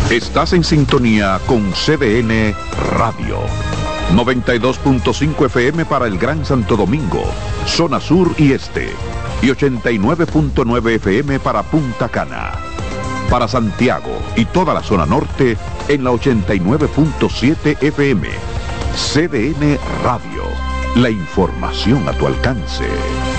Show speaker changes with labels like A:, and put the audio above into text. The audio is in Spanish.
A: Estás en sintonía con CDN Radio. 92.5 FM para el Gran Santo Domingo, zona sur y este. Y 89.9 FM para Punta Cana. Para Santiago y toda la zona norte en la 89.7 FM. CDN Radio. La información a tu alcance.